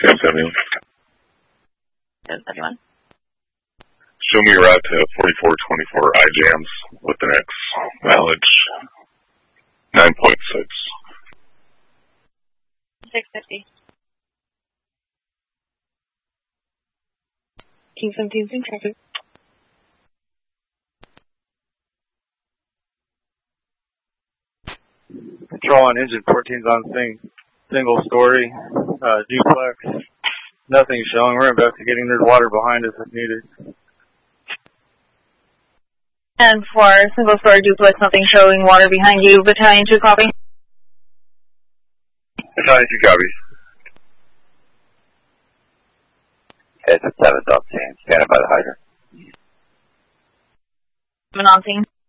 1071. 1071. Show me your route to 4424 iJams with the next mileage 9.6. 650. King 17's in traffic. Control on engine 14's on thing. Single story, duplex. Nothing showing. We're investigating. There's water behind us if needed. And for single story duplex, nothing showing, water behind you. Battalion 2, copy. Battalion 2, copy. It's at 7th on scene. Standing by the hydrant. I'm on scene.